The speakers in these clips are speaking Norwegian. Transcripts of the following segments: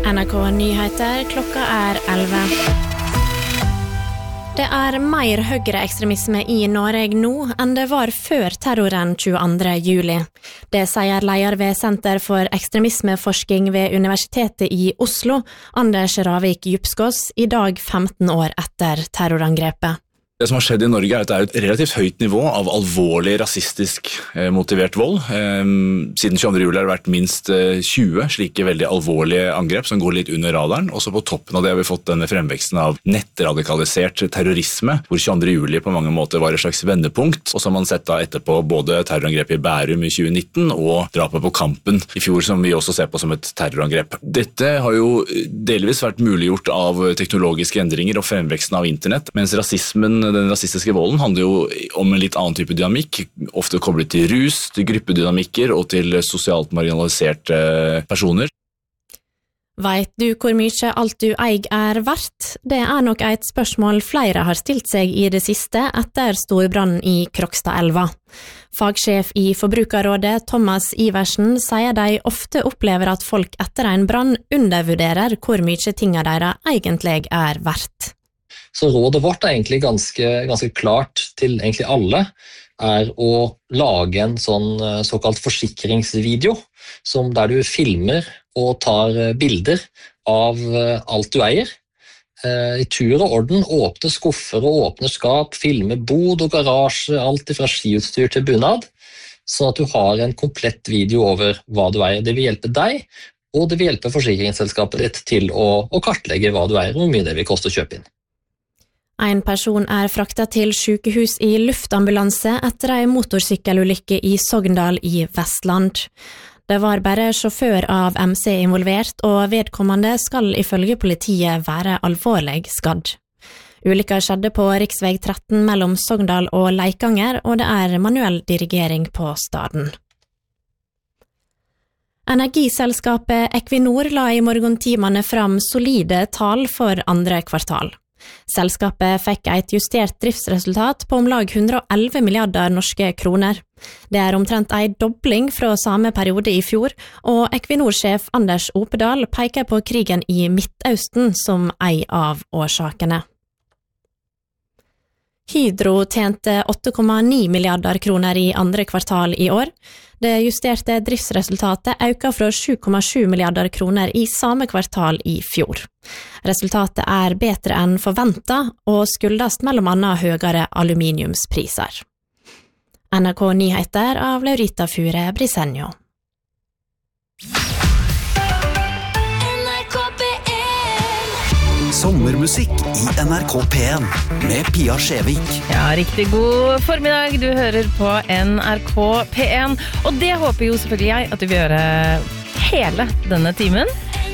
NRK Nyheter, klokka 11. Det mer høyreekstremisme i Norge nå enn det var før terroren 22. juli. Det sier leder ved Senter for ekstremismeforskning ved Universitetet i Oslo, Anders Ravik Djupskås, i dag 15 år etter terrorangrepet. Det som har skjedd i Norge at det et relativt høyt nivå av alvorlig rasistisk motivert vold. Siden 22. juli har det vært minst 20 slike veldig alvorlige angrep som går litt under radaren. Også på toppen av det har vi fått denne fremveksten av nettradikalisert terrorisme, hvor 22. juli på mange måter var et slags vendepunkt. Og så har man sett da etterpå både terrorangrepet i Bærum i 2019 og drapet på Kampen i fjor, som vi også ser på som et terrorangrep. Dette har jo delvis vært muliggjort av teknologiske endringer og fremveksten av internett, mens den rasistiske volden handler jo om en litt annen type dynamikk, ofte koblet til rus, til gruppedynamikker og til sosialt marginaliserte personer. Vet du hvor mye alt du eier verdt? Det nok et spørsmål flere har stilt seg i det siste etter storbrannen i Krokstadelva. Fagsjef i Forbrukerrådet, Thomas Iversen, sier de ofte opplever at folk etter en brann undervurderer hvor mye tingene deres egentlig verdt. Så rådet vårt egentlig ganske klart til egentlig alle, å lage en såkalt forsikringsvideo, der du filmer og tar bilder av alt du eier. I tur og orden, åpne skuffer og åpne skap, filme bod og garasje, alt fra skiutstyr til bunad, sånn at du har en komplett video over hva du eier. Det vil hjelpe deg, og det vil hjelpe forsikringsselskapet ditt til å kartlegge hva du eier, og hvor mye det vil koste å kjøpe inn. En person fraktet til sykehus i luftambulanse etter en motorsykkelulykke i Sogndal i Vestland. Det var bare sjåfør av MC involvert, og vedkommende skal ifølge politiet være alvorlig skadd. Ulykka skjedde på riksveg 13 mellom Sogndal og Leikanger, og det manuell dirigering på staden. Energiselskapet Equinor la i morgentimene fram solide tall for andre kvartal. Selskapet fikk et justert driftsresultat på om lag 111 milliarder norske kroner. Det omtrent en dobling fra samme periode i fjor, og Equinor-sjef Anders Opedal peker på krigen i Midtøsten som en av årsakene. Hydro tjente 8,9 milliarder kroner i andre kvartal i år. Det justerte driftsresultatet økte fra 7,7 milliarder kroner i samme kvartal i fjor. Resultatet bedre enn forventet, og skyldes mellom annet høyere aluminiumspriser. NRK Nyheter av Laurita Fure Brisenjo. Sommermusikk i NRK P1 med Pia Skjevik. Ja, riktig god formiddag. Du hører på NRK P1, og det håper jo selvfølgelig jeg at du vil gjøre hele denne timen.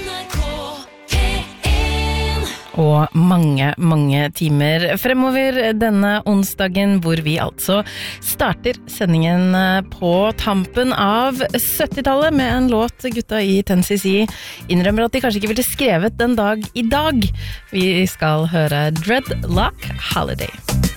Og mange timer fremover denne onsdagen, hvor vi altså starter sendingen på tampen av 70-tallet med en låt gutta i 10cc innrømmer at de kanskje ikke ville skrevet den dag i dag. Vi skal høre Dreadlock Holiday.